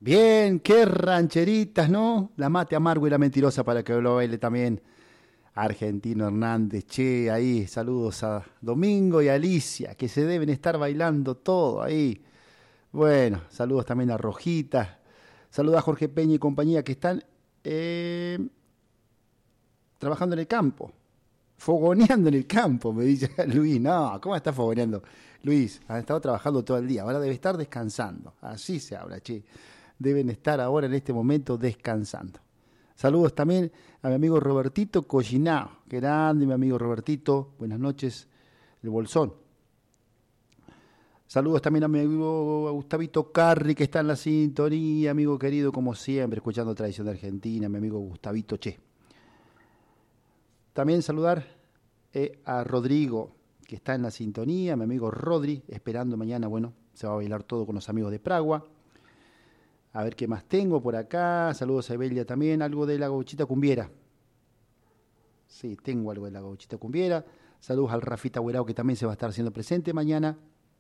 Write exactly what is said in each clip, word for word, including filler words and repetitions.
Bien, qué rancheritas, ¿no? La mate amargo y la mentirosa para que lo baile también Argentino Hernández. Che, ahí, saludos a Domingo y a Alicia, que se deben estar bailando todo ahí. Bueno, saludos también a Rojita. Saludos a Jorge Peña y compañía que están eh, trabajando en el campo. Fogoneando en el campo, me dice Luis. No, ¿cómo está fogoneando? Luis, ha estado trabajando todo el día, ahora debe estar descansando. Así se habla, che. Deben estar ahora en este momento descansando. Saludos también a mi amigo Robertito Collinao. Qué grande, mi amigo Robertito. Buenas noches, el Bolsón. Saludos también a mi amigo Gustavito Carri, que está en la sintonía, amigo querido, como siempre, escuchando Tradición de Argentina, mi amigo Gustavito Che. También saludar eh, a Rodrigo, que está en la sintonía, mi amigo Rodri, esperando mañana, bueno, se va a bailar todo con los amigos de Pragua. A ver qué más tengo por acá. Saludos a Evelia también. Algo de la gauchita cumbiera. Sí, tengo algo de la gauchita cumbiera. Saludos al Rafita Huerao, que también se va a estar haciendo presente mañana.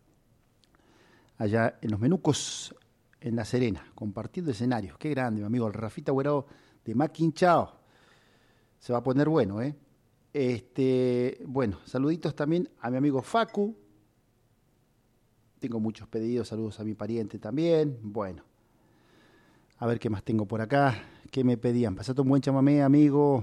Allá en los Menucos, en La Serena, compartiendo escenarios. Qué grande, mi amigo. El Rafita Huerao de Maquinchao. Se va a poner bueno, ¿eh? Este, bueno, saluditos también a mi amigo Facu. Tengo muchos pedidos. Saludos a mi pariente también. Bueno. A ver qué más tengo por acá. ¿Qué me pedían? Pasate un buen chamamé, amigo.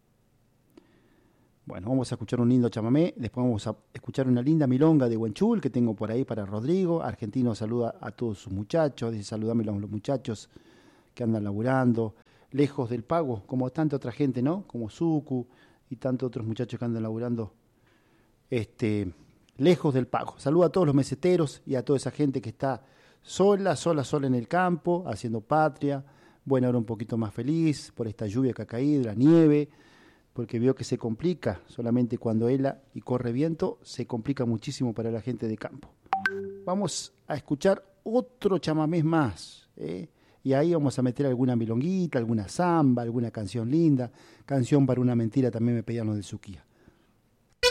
Bueno, vamos a escuchar un lindo chamamé. Después vamos a escuchar una linda milonga de Huenchul que tengo por ahí para Rodrigo. Argentino saluda a todos sus muchachos. Dice saludame a los muchachos que andan laburando. Lejos del pago, como tanta otra gente, ¿no? Como Suku y tantos otros muchachos que andan laburando. Este, lejos del pago. Saluda a todos los meseteros y a toda esa gente que está sola, sola, sola en el campo, haciendo patria. Bueno, ahora un poquito más feliz por esta lluvia que ha caído, la nieve, porque vio que se complica, solamente cuando hela y corre viento, se complica muchísimo para la gente de campo. Vamos a escuchar otro chamamés más, ¿eh? Y ahí vamos a meter alguna milonguita, alguna samba, alguna canción linda, canción para una mentira, también me pedían los de Suquía.